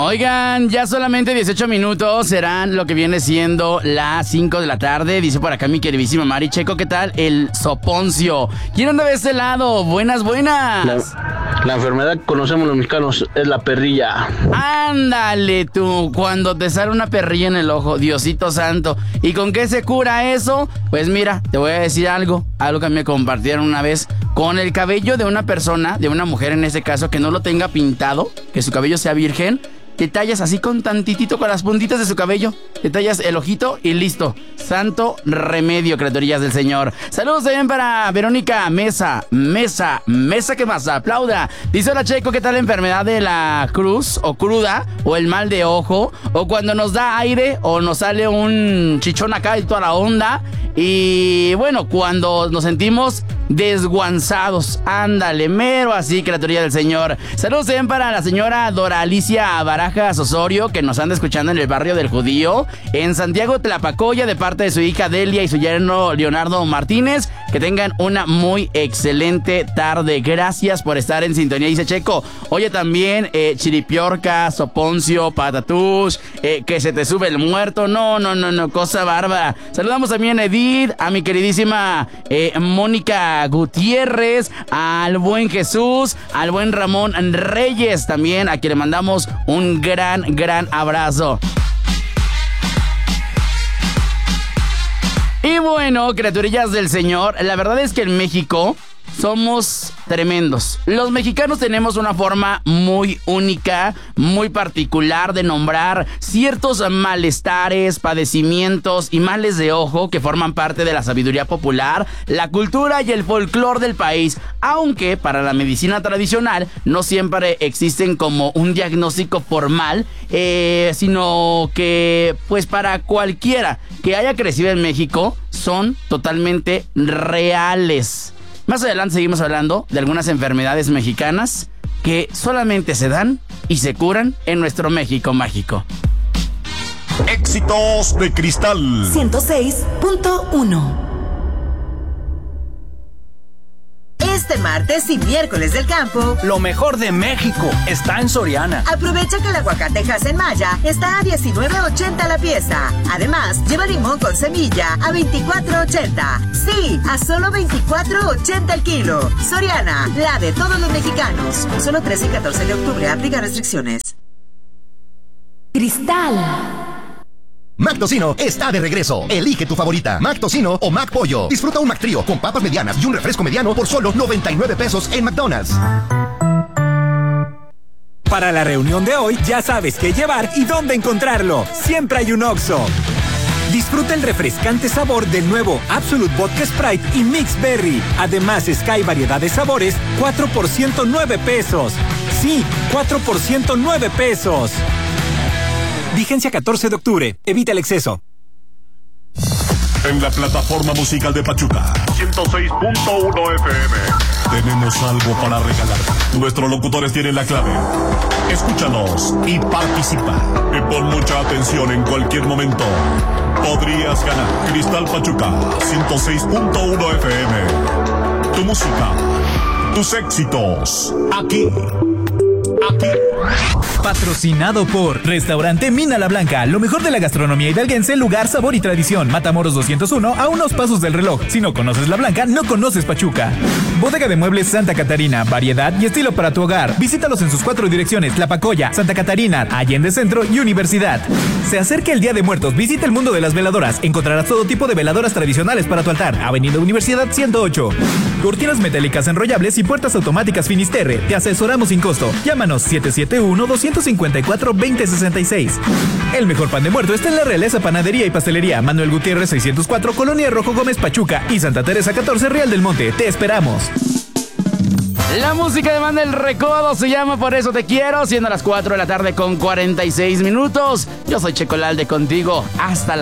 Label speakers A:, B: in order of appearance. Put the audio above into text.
A: Oigan, ya solamente 18 minutos serán lo que viene siendo las 5 de la tarde. Dice por acá mi queridísima Mari Checo, ¿qué tal? El soponcio. ¿Quién anda de este lado? Buenas.
B: La enfermedad que conocemos los mexicanos es la perrilla.
A: Ándale tú, cuando te sale una perrilla en el ojo, Diosito santo. ¿Y con qué se cura eso? Pues mira, te voy a decir algo que me compartieron una vez. Con el cabello de una persona, de una mujer en este caso, que no lo tenga pintado, que su cabello sea virgen, te tallas así con tantitito, con las puntitas de su cabello, te tallas el ojito y listo. Santo remedio, criaturillas del Señor. Saludos también para Verónica Mesa, que más aplauda. Dice hola Checo, ¿qué tal la enfermedad de la cruz o cruda o el mal de ojo? O cuando nos da aire o nos sale un chichón acá y toda la onda. Y bueno, cuando nos sentimos desguanzados, ándale, mero así, criaturilla del Señor. Saludos también para la señora Dora Alicia Barajas Osorio, que nos anda escuchando en el barrio del Judío, en Santiago Tlapacoya, de parte de su hija Delia y su yerno Leonardo Martínez. Que tengan una muy excelente tarde. Gracias por estar en sintonía, dice Checo. Oye, también chiripiorca, soponcio, patatús, que se te sube el muerto. No, cosa bárbara. Saludamos también a Edith, a mi queridísima Mónica Gutiérrez, al buen Jesús, al buen Ramón Reyes también, a quien le mandamos un gran abrazo. Y bueno, criaturillas del Señor, la verdad es que en México somos tremendos. Los mexicanos tenemos una forma muy única, muy particular de nombrar ciertos malestares, padecimientos y males de ojo que forman parte de la sabiduría popular, la cultura y el folclore del país. Aunque para la medicina tradicional no siempre existen como un diagnóstico formal, sino que pues para cualquiera que haya crecido en México son totalmente reales. Más adelante seguimos hablando de algunas enfermedades mexicanas que solamente se dan y se curan en nuestro México mágico.
C: Éxitos de Cristal
D: 106.1. Este martes y miércoles del campo,
E: lo mejor de México está en Soriana.
D: Aprovecha que el aguacate Hass Maya está a $19.80 la pieza. Además, lleva limón con semilla a $24.80. Sí, a solo $24.80 el kilo. Soriana, la de todos los mexicanos. Solo 13 y 14 de octubre, aplica restricciones.
F: Cristal.
G: McTocino está de regreso. Elige tu favorita, McTocino o McPollo. Disfruta un McTrío con papas medianas y un refresco mediano por solo 99 pesos en McDonald's.
H: Para la reunión de hoy, ya sabes qué llevar y dónde encontrarlo. Siempre hay un Oxxo. Disfruta el refrescante sabor del nuevo Absolute Vodka Sprite y Mix Berry. Además, Sky variedad de sabores, 4 por 109 pesos. Sí, 4 por 109 pesos. Vigencia 14 de octubre. Evita el exceso.
C: En la plataforma musical de Pachuca 106.1 FM tenemos algo para regalar. Nuestros locutores tienen la clave. Escúchanos y participa. Y pon mucha atención, en cualquier momento podrías ganar Cristal Pachuca 106.1 FM. Tu música, tus éxitos, aquí.
I: Patrocinado por Restaurante Mina La Blanca, lo mejor de la gastronomía hidalguense, lugar, sabor y tradición. Matamoros 201, a unos pasos del reloj. Si no conoces La Blanca, no conoces Pachuca. Bodega de Muebles Santa Catarina, variedad y estilo para tu hogar. Visítalos en sus 4 direcciones: Tlapacoya, Santa Catarina, Allende Centro y Universidad. Se acerca el Día de Muertos, visita el mundo de las veladoras. Encontrarás todo tipo de veladoras tradicionales para tu altar. Avenida Universidad 108. Cortinas metálicas enrollables y puertas automáticas Finisterre. Te asesoramos sin costo. Llámanos 771-254-2066. El mejor pan de muerto está en la Realeza Panadería y Pastelería. Manuel Gutiérrez 604, Colonia Rojo Gómez Pachuca y Santa Teresa 14, Real del Monte. Te esperamos.
A: La música de Banda El Recodo se llama Por Eso Te Quiero, siendo las 4 de la tarde con 46 minutos. Yo soy Checo Lalde contigo hasta la